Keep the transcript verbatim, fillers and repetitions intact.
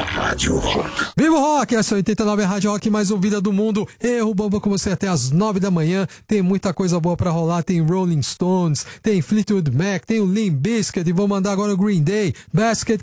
Rádio Rock. Viva o Rock! Essa é a oitenta e nove, a Rádio Rock mais ouvida do mundo. Erro Bomba com você até as nove da manhã. Tem muita coisa boa pra rolar. Tem Rolling Stones, tem Fleetwood Mac, tem o Limp Bizkit. E vou mandar agora o Green Day, Basket